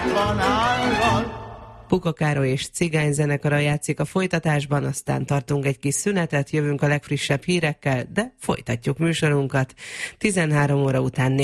Puka Károly és Cigány zenekara játszik a folytatásban, aztán tartunk egy kis szünetet, jövünk a legfrissebb hírekkel, de folytatjuk műsorunkat. 13 óra után